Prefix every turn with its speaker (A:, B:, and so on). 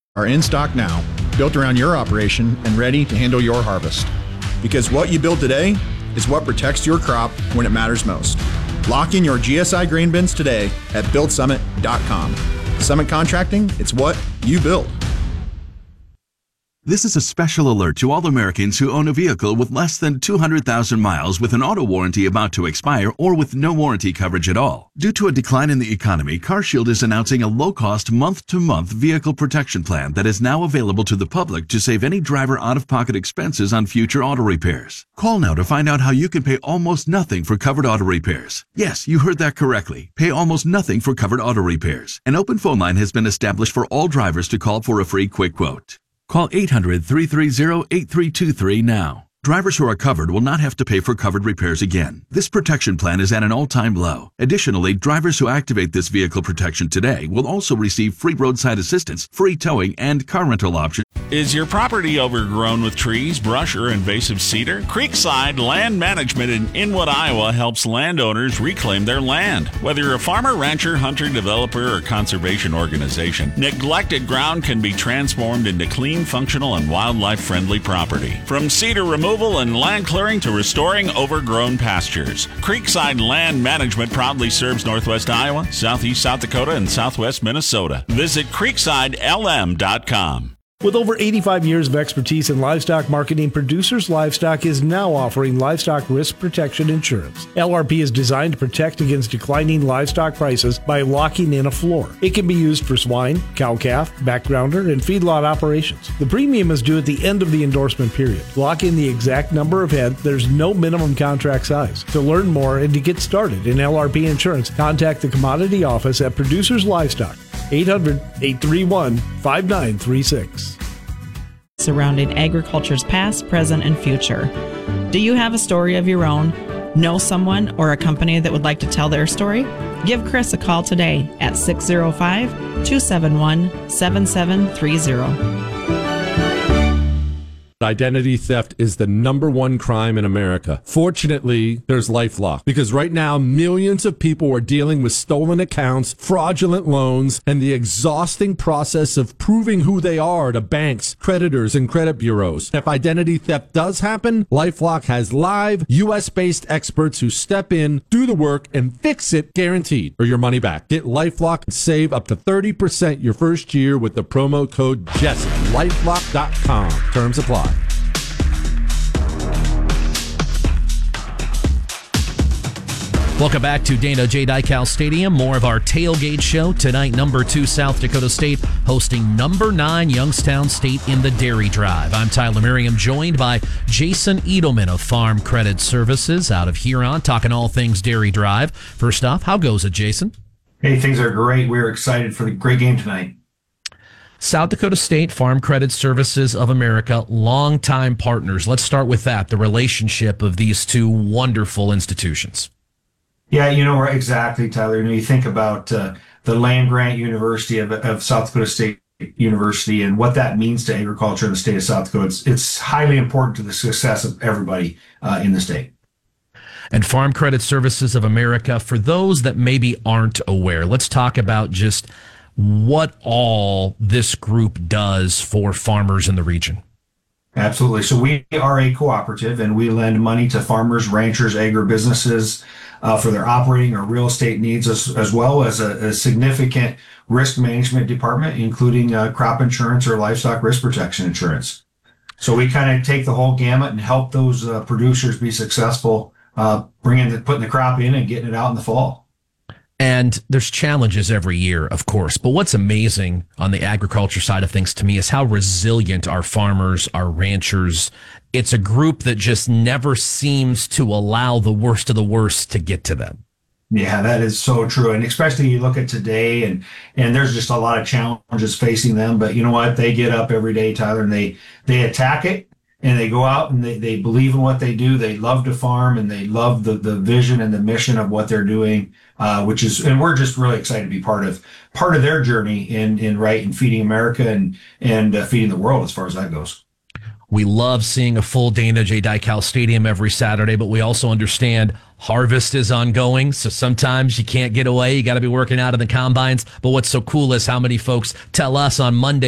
A: are in stock now, built around your operation and ready to handle your harvest. Because what you build today is what protects your crop when it matters most. Lock in your GSI grain bins today at buildsummit.com. Summit Contracting, it's what you build.
B: This is a special alert to all Americans who own a vehicle with less than 200,000 miles with an auto warranty about to expire or with no warranty coverage at all. Due to a decline in the economy, CarShield is announcing a low-cost month-to-month vehicle protection plan that is now available to the public to save any driver out-of-pocket expenses on future auto repairs. Call now to find out how you can pay almost nothing for covered auto repairs. Yes, you heard that correctly. Pay almost nothing for covered auto repairs. An open phone line has been established for all drivers to call for a free quick quote. Call 800-330-8323 now. Drivers who are covered will not have to pay for covered repairs again. This protection plan is at an all-time low. Additionally, drivers who activate this vehicle protection today will also receive free roadside assistance, free towing, and car rental options.
C: Is your property overgrown with trees, brush, or invasive cedar? Creekside Land Management in Inwood, Iowa helps landowners reclaim their land. Whether you're a farmer, rancher, hunter, developer, or conservation organization, neglected ground can be transformed into clean, functional, and wildlife-friendly property. From cedar removal and land clearing to restoring overgrown pastures, Creekside Land Management proudly serves Northwest Iowa, Southeast South Dakota, and Southwest Minnesota. Visit creeksidelm.com.
D: With over 85 years of expertise in livestock marketing, Producers Livestock is now offering livestock risk protection insurance. LRP is designed to protect against declining livestock prices by locking in a floor. It can be used for swine, cow-calf, backgrounder, and feedlot operations. The premium is due at the end of the endorsement period. Lock in the exact number of head. There's no minimum contract size. To learn more and to get started in LRP insurance, contact the commodity office at Producers Livestock. 800-831-5936.
E: Surrounding agriculture's past, present, and future. Do you have a story of your own? Know someone or a company that would like to tell their story? Give Chris a call today at 605-271-7730.
F: Identity theft is the number one crime in America. Fortunately, there's LifeLock, because right now millions of people are dealing with stolen accounts, fraudulent loans, and the exhausting process of proving who they are to banks, creditors, and credit bureaus. If identity theft does happen, LifeLock has live, U.S.-based experts who step in, do the work, and fix it guaranteed, or your money back. Get LifeLock and save up to 30% your first year with the promo code JESSE. LifeLock.com. Terms apply.
G: Welcome back to Dana J. Dykhouse Stadium. More of our tailgate show tonight. Number 2 South Dakota State hosting number 9 Youngstown State in the Dairy Drive. I'm Tyler Merriam, joined by Jason Edelman of Farm Credit Services out of Huron, talking all things Dairy Drive. First off, how goes it, Jason?
H: Hey, things are great. We're excited for the great game tonight.
G: South Dakota State Farm Credit Services of America, longtime partners. Let's start with that, the relationship of these two wonderful institutions.
H: Yeah, exactly, Tyler. You think about the land-grant University of South Dakota State University and what that means to agriculture in the state of South Dakota. It's highly important to the success of everybody in the state.
G: And Farm Credit Services of America, for those that maybe aren't aware, let's talk about just what all this group does for farmers in the region.
H: Absolutely. So we are a cooperative, and we lend money to farmers, ranchers, agribusinesses for their operating or real estate needs, as well as a significant risk management department, including crop insurance or livestock risk protection insurance. So we kind of take the whole gamut and help those producers be successful, putting the crop in and getting it out in the fall.
G: And there's challenges every year, of course. But what's amazing on the agriculture side of things to me is how resilient our farmers, our ranchers. It's a group that just never seems to allow the worst of the worst to get to them.
H: Yeah, that is so true. And especially you look at today and there's just a lot of challenges facing them. But you know what? They get up every day, Tyler, and they attack it. And they go out and they believe in what they do. They love to farm, and they love the vision and the mission of what they're doing, and we're just really excited to be part of their journey in feeding America and feeding the world as far as that goes.
G: We love seeing a full Dana J. Dykhouse Stadium every Saturday, but we also understand harvest is ongoing, so sometimes you can't get away. You got to be working out in the combines. But what's so cool is how many folks tell us on Monday